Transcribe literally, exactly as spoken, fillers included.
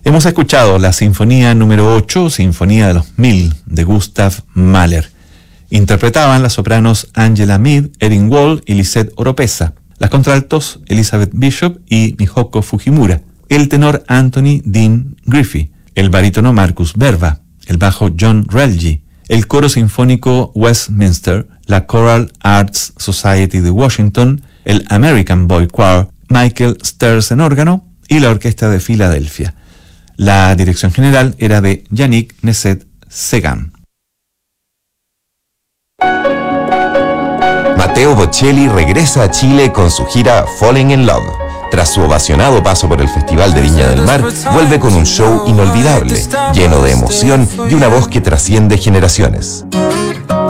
Hemos escuchado la Sinfonía número ocho, Sinfonía de los Mil, de Gustav Mahler. Interpretaban las sopranos Angela Mead, Erin Wall y Lisette Oropesa. Las contraltos Elizabeth Bishop y Mihoko Fujimura. El tenor Anthony Dean Griffey. El barítono Marcus Verba. El bajo John Relgi. El coro sinfónico Westminster. La Choral Arts Society de Washington. El American Boy Choir. Michael Sters en órgano. Y la Orquesta de Filadelfia. La dirección general era de Yannick Neset-Segan. Matteo Bocelli regresa a Chile con su gira Falling in Love. Tras su ovacionado paso por el Festival de Viña del Mar, vuelve con un show inolvidable, lleno de emoción y una voz que trasciende generaciones.